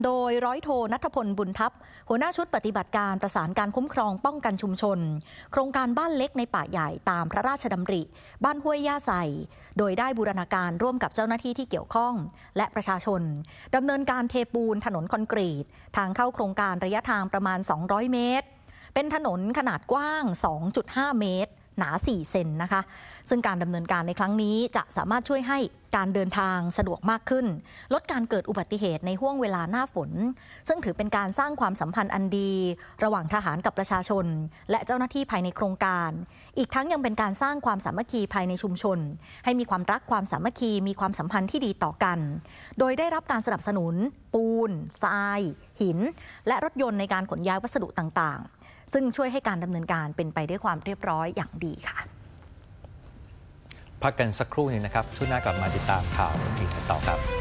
โดยร้อยโทณัฐพลบุญทัพหัวหน้าชุดปฏิบัติการประสานการคุ้มครองป้องกันชุมชนโครงการบ้านเล็กในป่าใหญ่ตามพระราชดำริบ้านห้วยย่าไซโดยได้บูรณาการร่วมกับเจ้าหน้าที่ที่เกี่ยวข้องและประชาชนดำเนินการเทปูนถนนคอนกรีตทางเข้าโครงการระยะทางประมาณ200 เมตรเป็นถนนขนาดกว้าง 2.5 เมตรหนา 4 เซนนะคะซึ่งการดำเนินการในครั้งนี้จะสามารถช่วยให้การเดินทางสะดวกมากขึ้นลดการเกิดอุบัติเหตุในห้วงเวลาหน้าฝนซึ่งถือเป็นการสร้างความสัมพันธ์อันดีระหว่างทหารกับประชาชนและเจ้าหน้าที่ภายในโครงการอีกทั้งยังเป็นการสร้างความสามัคคีภายในชุมชนให้มีความรักความสามัคคีมีความสัมพันธ์ที่ดีต่อกันโดยได้รับการสนับสนุนปูนทรายหินและรถยนต์ในการขนย้ายวัสดุต่างๆซึ่งช่วยให้การดำเนินการเป็นไปด้วยความเรียบร้อยอย่างดีค่ะพักกันสักครู่นึงนะครับช่วงหน้ากลับมาติดตามข่าวอื่นกันต่อครับ